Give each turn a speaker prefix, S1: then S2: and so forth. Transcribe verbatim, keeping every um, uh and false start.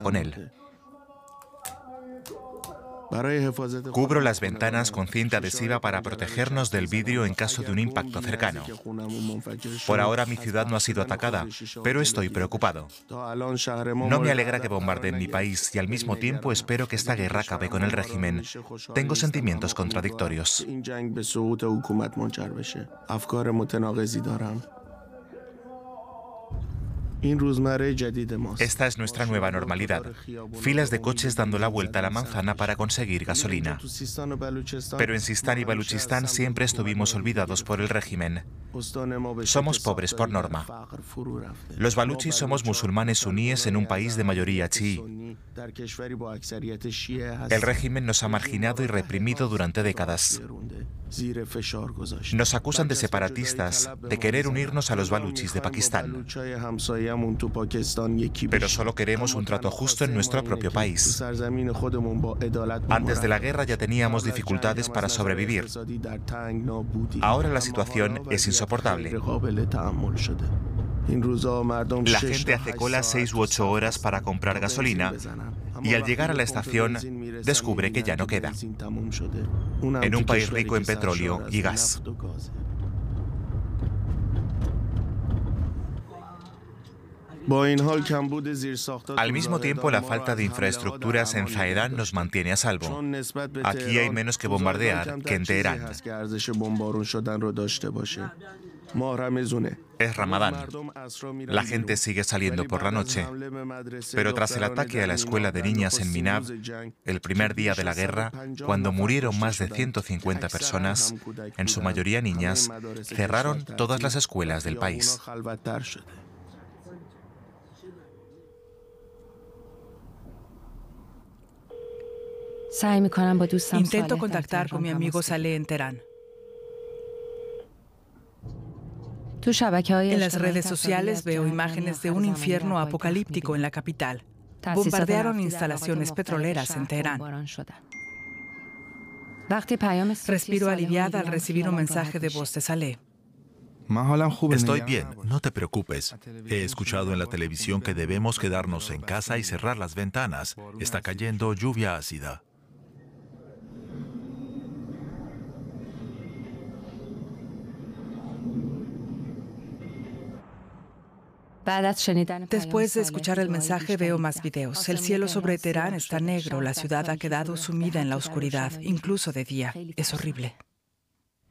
S1: con él. Cubro las ventanas con cinta adhesiva para protegernos del vidrio en caso de un impacto cercano. Por ahora mi ciudad no ha sido atacada, pero estoy preocupado. No me alegra que bombardeen mi país y al mismo tiempo espero que esta guerra acabe con el régimen. Tengo sentimientos contradictorios. Esta es nuestra nueva normalidad. Filas de coches dando la vuelta a la manzana para conseguir gasolina. Pero en Sistán y Baluchistán siempre estuvimos olvidados por el régimen. Somos pobres por norma. Los baluchis somos musulmanes suníes en un país de mayoría chií. El régimen nos ha marginado y reprimido durante décadas. Nos acusan de separatistas, de querer unirnos a los baluchis de Pakistán. Pero solo queremos un trato justo en nuestro propio país. Antes de la guerra ya teníamos dificultades para sobrevivir. Ahora la situación es insoportable. La gente hace cola seis u ocho horas para comprar gasolina y al llegar a la estación descubre que ya no queda. En un país rico en petróleo y gas. Al mismo tiempo, la falta de infraestructuras en Zahedan nos mantiene a salvo. Aquí hay menos que bombardear que en Teherán. Es Ramadán. La gente sigue saliendo por la noche. Pero tras el ataque a la escuela de niñas en Minab, el primer día de la guerra, cuando murieron más de ciento cincuenta personas, en su mayoría niñas, cerraron todas las escuelas del país.
S2: Intento contactar con mi amigo Saleh en Teherán. En las redes sociales veo imágenes de un infierno apocalíptico en la capital. Bombardearon instalaciones petroleras en Teherán. Respiro aliviada al recibir un mensaje de voz de Saleh.
S3: Estoy bien, no te preocupes. He escuchado en la televisión que debemos quedarnos en casa y cerrar las ventanas. Está cayendo lluvia ácida.
S2: Después de escuchar el mensaje veo más videos. El cielo sobre Teherán está negro, la ciudad ha quedado sumida en la oscuridad, incluso de día. Es horrible.